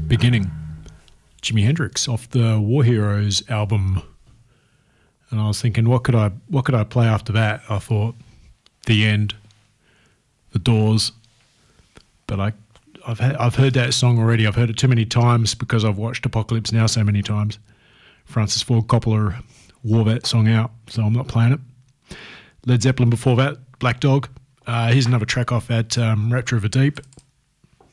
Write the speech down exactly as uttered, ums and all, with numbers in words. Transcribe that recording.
Beginning, Jimi Hendrix off the War Heroes album. And I was thinking, what could I what could I play after that? I thought, The End, The Doors. But I, I've ha- I've heard that song already. I've heard it too many times because I've watched Apocalypse Now so many times. Francis Ford Coppola wore that song out, so I'm not playing it. Led Zeppelin before that, Black Dog. Uh, here's another track off that um, Rapture of the Deep.